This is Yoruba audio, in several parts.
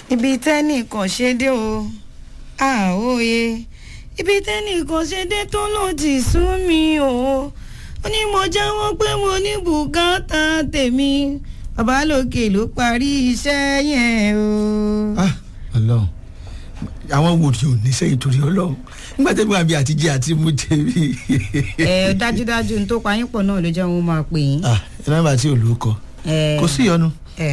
ibi tẹ́nìkan ṣe dé o àòye ibi tẹ́nìkan ṣe dé tó ló ti sú mi o ó ní mo jáwọ́ pé mo ní bùkátà tèmi bàbá lókè ló parí iṣẹ́ yẹn o. Ọlọ́run àwọn wo ni ò ní sẹ́yìn torí Ọlọ́run nígbà tẹ́lẹ̀ wà bí àtijọ́ àti mú tèmi. Dájúdájú ní tó pa yín pọ̀ náà ló jẹ́ wọn máa pè yín. nọ́mbà tí olùkọ́ kò sí ìyọnu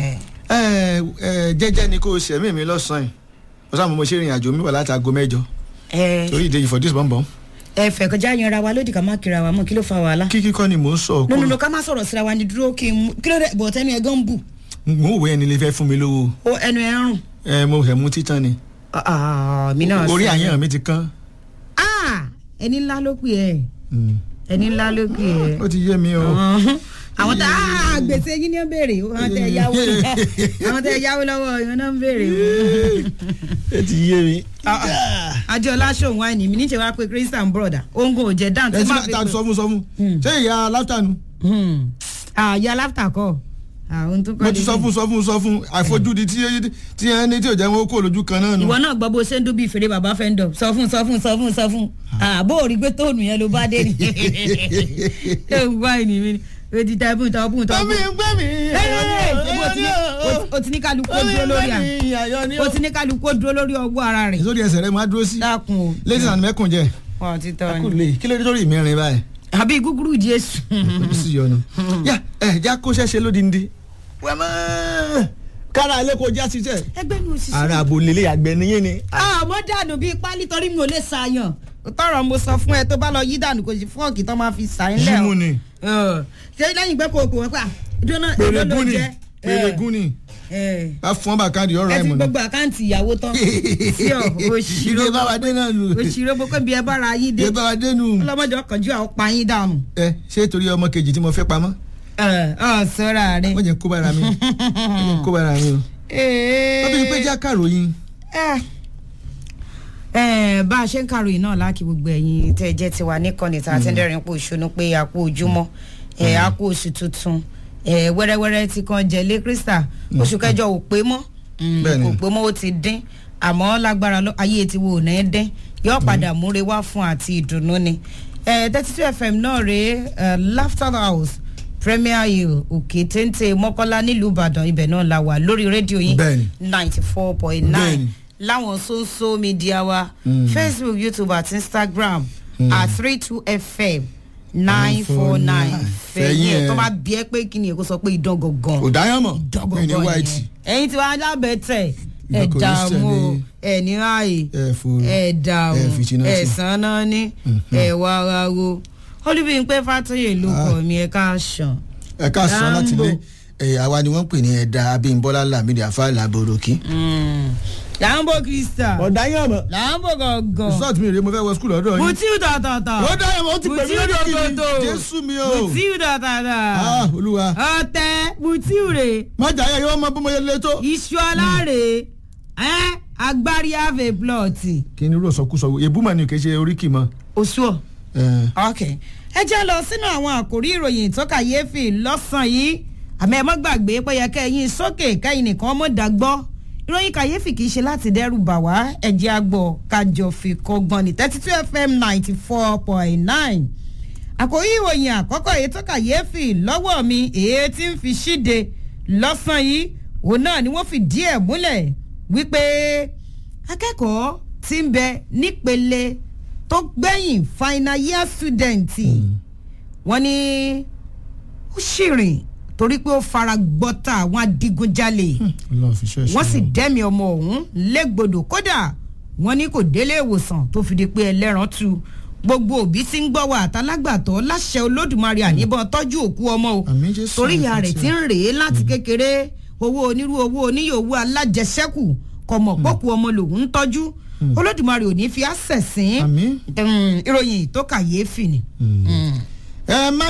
jẹ́jẹ́ ni kò ṣẹ̀mí mi lọ́sàn-án yìí mo sáà mo ṣe ìrìn àjò mi wà láti aago 8 torí ìdíje for this bọ̀m̀bọ̀m. Fẹ́ kọjá yanra wa lódì ká má kíra wa mọ́ kí ló fa wàhálà. kíkí kọ́ ni mò ń sọ. nínú ká má sọ̀rọ̀ síra wa ni dúró kí ló dé bọ̀ tẹ́nu ẹ̀ gan bù. mo wò ẹni lè fẹ́ fún mi lówó. ó ẹnu ẹ̀ rùn. mo fẹ́ mú títàn ni. mi náà sọ orí àyàn mi ti kán. ẹni ńlá ló pè ẹ́ ẹni ńlá ló pè ẹ́. ó ti yé mi o. àwọn tá a gbèsè yín ni ó béèrè àwọn tẹ yáwó lọ́wọ́ yín náà ń béèrè. ó ti yé mi. Adéọlá ṣòwò àìní mi níṣẹ́ wá pé Christian brother ongo ò jẹ́ dáhùn tó máa fi pé. sọ fún ṣé ìyá láfítà nu. ìyá láfítà kọ àwọn tó kọ́ mo ti sọ fún àìfojúdi tí ẹ ní tí ò jẹ́ wọn kó lójú kan náà nù. ìwọ náà gbọ́ bó ṣe ń dún bí fèrè bàbá fẹ́ ń dọ̀ sọ fún àbó òrí gbé tóònù yẹn ló bá dé ni. ewu àìní mi ni odi tabun. o ti ní kálukú dúró lórí o ti ní kálukú dúró lórí ọwọ́ ara rẹ̀. sórí ẹsẹ̀ rẹ̀ máa dúró sí. dákun o. ladies and mẹ́kùn jẹ́. wọ́n ti tọ́ ni. akúlẹ̀ kí ló dé lórí mẹ́rin báyìí. àbí gúgúrú Jésù. ojú sí yọnu. yá já kó ṣẹ́ṣe lódìndín. wẹ́mọ́ kára ilé kò já ṣiṣẹ́. ẹgbẹ́ mi ò ṣiṣẹ́. ara àbò lélẹ̀ àgbẹ̀ nìyẹn ni. mo dànù bíi pálí torí mi ò lè ṣàyàn tọrọ mo sọ fún ẹ tó bá lọ yí dànù kò sí fọ́ọ̀kì tó máa fi ṣàyìn lẹ́ yímú ni. ṣé lẹ́yìn ìgbẹ́ kò wọn pa ìdúná èlò ló jẹ́. pèrègún ni bá fún ọba káàdì ọ̀rọ̀ ẹ ẹ̀ ti mọ̀ gbogbo àkáǹtì ìyàwó tán sí ọ òṣìrò ìdè báwa dé náà nù. òṣìrò boko bí ẹ bára yín dé ìdè báwa dé nù. ọlọmọdé ọkànjú àwọn pa yín dànù. ṣé torí ọmọ kejì tí mo fẹ́ pamọ́. sọ́ra rẹ. wọ́n jẹ́ kó bára mi o. wọ́n bí pé já kàròyìn. bá a ṣe ń kàròyìn náà láàkì gbogbo ẹ̀yin tẹ́ ẹ jẹ́ tiwa níkànnì tá a ti ń dẹ́rìn pò ṣonú pé a kú ojúmọ́ a kú oṣù tuntun wẹ́rẹ́wẹ́rẹ́ tí kan jẹ́ lé Krista oṣù kẹjọ ò pé mọ́ kò pé mọ́ ó ti dín àmọ́ lágbára ayé ti wo ò ní dín yóò padà múre wá fún àti ìdùnnú ni 32 FM náà rèé Laughter House Premier Hill òkè téńté Mọ́kọ́lá nílùú Ìbàdàn ibẹ̀ náà la wà lórí rédíò yìí 94.9 láwọn social media wa Facebook, YouTube àti Instagram at 32 FM 949 fẹ̀yìn ẹ̀ tó bá bí ẹ pé kí ni èkó sọ pé ìdán gangan kò dáyà mọ̀ ní white. ẹ̀yin tí wọ́n alábẹ̀tẹ̀ ẹ̀ dààmú ẹ̀ ní ráàyè ẹ̀ dààmú ẹ̀ sanná ní ẹ̀ wá ara wo Olúbímpé Fátóyè ló kọ̀ mí ẹ̀ ká sàn. ẹ̀ ká sàn láti lé àwa ni wọ́n pè ní ẹ̀dá Abímbọ́lá Lámìdí Àfáàlà Bòròkí. Làǹbò Krista. ọ̀dáyàn mọ̀. Làǹbò gangan. result mi rèé mo fẹ́ wọ skul ọ̀dọ́ yín. Mutiu tàtàtà. ó dáyàn mọ̀ ó ti pè mí lórí kìíní. Jésù mi o. Mutiu tàtàtà. Olúwa. ọ̀tẹ̀ Mutiu rè. mọ̀jà yẹ yóò mọ bọ́mọ yẹn lé tó. Ìṣọ́lá rè. Agbárí have a plot. kí ni irú ọ̀sọ́kùsọ ebúmọ̀ ni kì í ṣe oríkì mọ́. Oṣù ọ̀. Ok. ẹ jẹ́ lọ sínú àwọn àkòrí ìròyìn tó kàyéfì lọ́sàn-án yìí àmọ́ ẹ má gbàgbé pé yẹ kẹ́yìn sókè kẹ́yìn nìkan mọ̀ dàgbọ́ ìròyìn kàyéfì kì í ṣe láti dẹ́rù bà wá ẹ̀jẹ̀ àgbọ̀ kájọ fi kọ́gbọ́n ní 32 FM 94.9 àkòrí ìròyìn àkọ́kọ́ èyí tó kàyéfì lọ́wọ́ mi èyí tí ń fi ṣíde lọ́sàn yìí òun náà ni wọ́n fi díẹ̀ múlẹ̀ wípé akẹ́kọ̀ọ́ tí ń bẹ nípele tó gbẹ̀yìn final year student wọ́n ní ó ṣìrìn torí pé ó fara gbọ́ta àwọn adigunjalè wọ́n sì dẹ́mi ọmọ ọ̀hún légbodò kódà wọ́n ní kò délé ìwòsàn tó fi di pé ẹlẹ́ran tu gbogbo òbí tí ń gbọ́ wa àtàlágbàtọ́ láṣẹ Olódùmarè àníbọn tọ́jú òkú ọmọ o torí ìyá rẹ̀ ti ń rèé láti kékeré owó onírú owó oníyè owó alájẹsẹ́kù kọ̀mọ̀ pọ́kú ọmọ lòun ń tọ́jú Olódùmarè ò ní fi àṣẹ̀sìn ìròyìn tó kàyéfì ni.